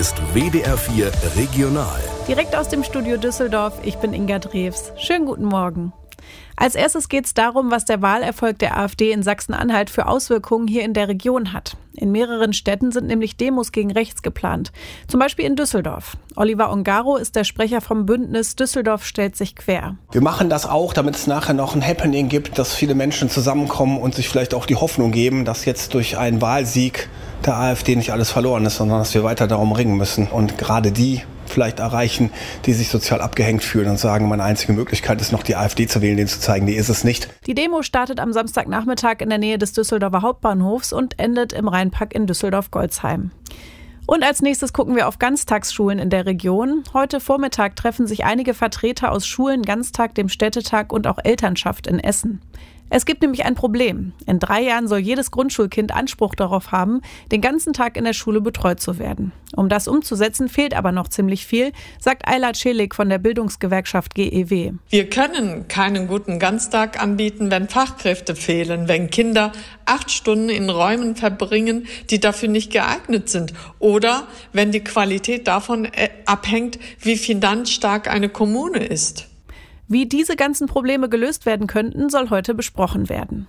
ist WDR 4 Regional. Direkt aus dem Studio Düsseldorf, ich bin Inga Drews. Schönen guten Morgen. Als erstes geht es darum, was der Wahlerfolg der AfD in Sachsen-Anhalt für Auswirkungen hier in der Region hat. In mehreren Städten sind nämlich Demos gegen rechts geplant. Zum Beispiel in Düsseldorf. Oliver Ongaro ist der Sprecher vom Bündnis Düsseldorf stellt sich quer. Wir machen das auch, damit es nachher noch ein Happening gibt, dass viele Menschen zusammenkommen und sich vielleicht auch die Hoffnung geben, dass jetzt durch einen Wahlsieg der AfD nicht alles verloren ist, sondern dass wir weiter darum ringen müssen und gerade die vielleicht erreichen, die sich sozial abgehängt fühlen und sagen, meine einzige Möglichkeit ist noch die AfD zu wählen, denen zu zeigen, die ist es nicht. Die Demo startet am Samstagnachmittag in der Nähe des Düsseldorfer Hauptbahnhofs und endet im Rheinpark in Düsseldorf-Golzheim. Und als nächstes gucken wir auf Ganztagsschulen in der Region. Heute Vormittag treffen sich einige Vertreter aus Schulen, Ganztag, dem Städtetag und auch Elternschaft in Essen. Es gibt nämlich ein Problem. In 3 Jahren soll jedes Grundschulkind Anspruch darauf haben, den ganzen Tag in der Schule betreut zu werden. Um das umzusetzen, fehlt aber noch ziemlich viel, sagt Ayla Celik von der Bildungsgewerkschaft GEW. Wir können keinen guten Ganztag anbieten, wenn Fachkräfte fehlen, wenn Kinder 8 Stunden in Räumen verbringen, die dafür nicht geeignet sind. Oder wenn die Qualität davon abhängt, wie finanzstark eine Kommune ist. Wie diese ganzen Probleme gelöst werden könnten, soll heute besprochen werden.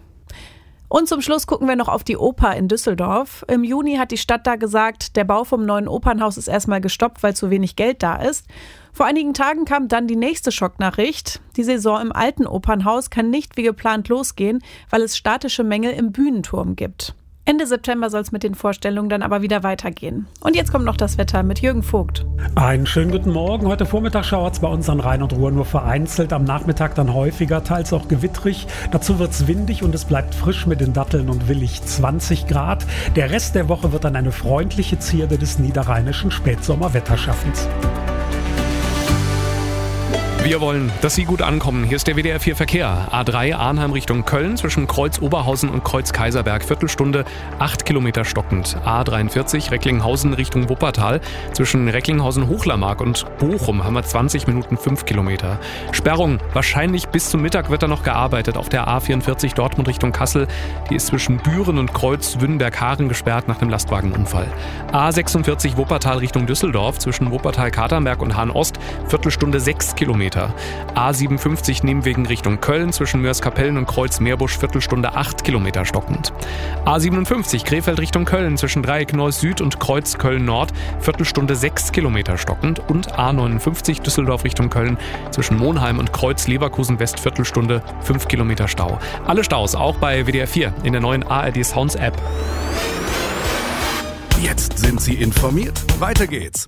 Und zum Schluss gucken wir noch auf die Oper in Düsseldorf. Im Juni hat die Stadt da gesagt, der Bau vom neuen Opernhaus ist erstmal gestoppt, weil zu wenig Geld da ist. Vor einigen Tagen kam dann die nächste Schocknachricht. Die Saison im alten Opernhaus kann nicht wie geplant losgehen, weil es statische Mängel im Bühnenturm gibt. Ende September soll es mit den Vorstellungen dann aber wieder weitergehen. Und jetzt kommt noch das Wetter mit Jürgen Vogt. Einen schönen guten Morgen. Heute Vormittag schauert es bei uns an Rhein und Ruhr nur vereinzelt. Am Nachmittag dann häufiger, teils auch gewittrig. Dazu wird es windig und es bleibt frisch mit den Datteln und Willig 20 Grad. Der Rest der Woche wird dann eine freundliche Zierde des niederrheinischen Spätsommerwetterschaffens. Wir wollen, dass Sie gut ankommen. Hier ist der WDR 4 Verkehr. A3 Arnheim Richtung Köln zwischen Kreuz Oberhausen und Kreuz Kaiserberg. Viertelstunde, 8 Kilometer stockend. A43 Recklinghausen Richtung Wuppertal. Zwischen Recklinghausen-Hochlermark und Bochum haben wir 20 Minuten 5 Kilometer. Sperrung. Wahrscheinlich bis zum Mittag wird da noch gearbeitet. Auf der A44 Dortmund Richtung Kassel. Die ist zwischen Büren und Kreuz Wünnenberg-Hagen gesperrt nach einem Lastwagenunfall. A46 Wuppertal Richtung Düsseldorf. Zwischen Wuppertal-Katernberg und Hahn-Ost. Viertelstunde 6 Kilometer. A57 Niemwegen Richtung Köln zwischen Mörs-Kapellen und Kreuz-Meerbusch Viertelstunde 8 Kilometer stockend. A57 Krefeld Richtung Köln zwischen Dreieck-Neuss Süd und Kreuz Köln-Nord Viertelstunde 6 Kilometer stockend und A59 Düsseldorf Richtung Köln zwischen Monheim und Kreuz Leverkusen West Viertelstunde 5 Kilometer Stau. Alle Staus auch bei WDR 4 in der neuen ARD Sounds App. Jetzt sind Sie informiert. Weiter geht's.